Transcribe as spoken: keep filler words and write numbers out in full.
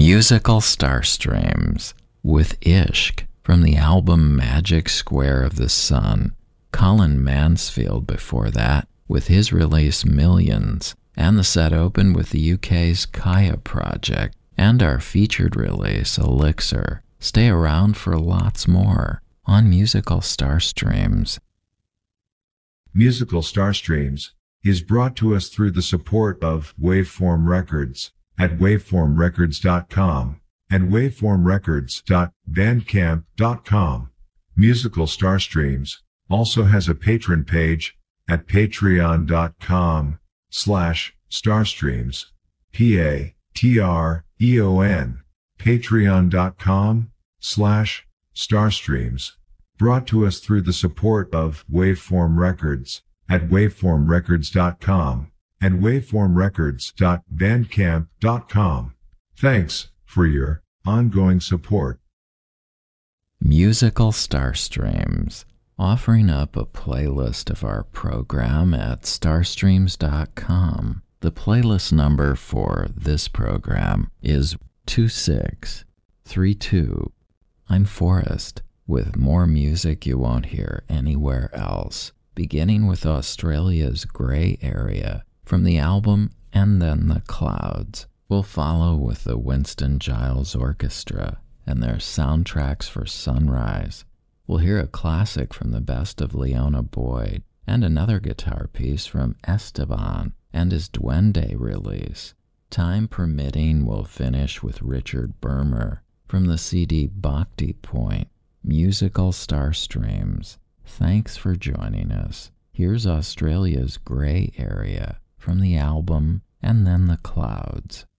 Musical Starstreams with Ishq from the album Magic Square of the Sun. Colin Mansfield before that with his release Millions, and the set opened with the U K's Kaya Project and our featured release Elixir. Stay around for lots more on Musical Starstreams. Musical Starstreams is brought to us through the support of Waveform Records at waveform records dot com and waveform records dot bandcamp dot com. Musical Starstreams also has a patron page at patreon dot com slash starstreams. P A T R E O N. patreon dot com slash starstreams. Brought to us through the support of Waveform Records at waveform records dot com and waveform records dot bandcamp dot com. Thanks for your ongoing support. Musical Starstreams, offering up a playlist of our program at starstreams dot com. The playlist number for this program is two six three two. I'm Forrest, with more music you won't hear anywhere else, beginning with Australia's Grey Area from the album And Then the Clouds. We'll follow with the Winston Giles Orchestra and their soundtracks for Sunrise. We'll hear a classic from the best of Leona Boyd and another guitar piece from Esteban and his Duende release. Time permitting, we'll finish with Richard Bermer from the C D Bhakti Point. Musical Starstreams. Thanks for joining us. Here's Australia's Grey Area from the album And Then the Clouds.